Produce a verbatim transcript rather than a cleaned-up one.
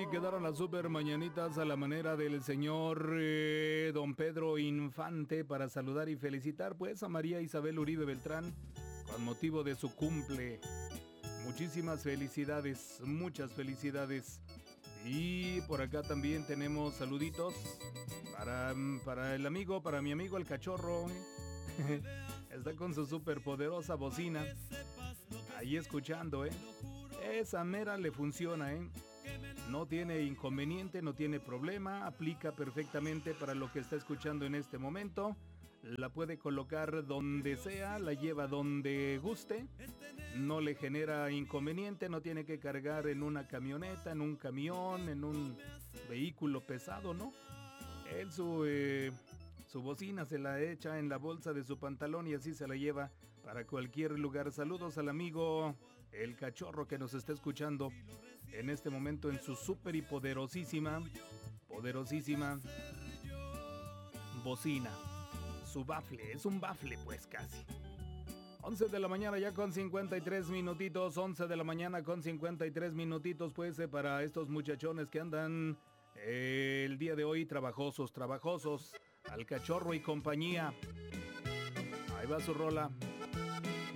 quedaron las super mañanitas a la manera del señor eh, don Pedro Infante para saludar y felicitar pues a María Isabel Uribe Beltrán con motivo de su cumple. Muchísimas felicidades, muchas felicidades. Y por acá también tenemos saluditos para, para el amigo, para mi amigo el cachorro. Está con su superpoderosa bocina ahí escuchando, ¿eh? Esa mera le funciona, ¿eh? No tiene inconveniente, no tiene problema, aplica perfectamente para lo que está escuchando en este momento. La puede colocar donde sea, la lleva donde guste, no le genera inconveniente, no tiene que cargar en una camioneta, en un camión, en un vehículo pesado, ¿no? Él su, eh, su bocina se la echa en la bolsa de su pantalón y así se la lleva para cualquier lugar. Saludos al amigo el cachorro que nos está escuchando en este momento en su súper y poderosísima, poderosísima bocina. Su bafle, es un bafle pues casi. once de la mañana ya con cincuenta y tres minutitos, once de la mañana con cincuenta y tres minutitos pues eh, para estos muchachones que andan eh, el día de hoy trabajosos, trabajosos, al cachorro y compañía. Ahí va su rola.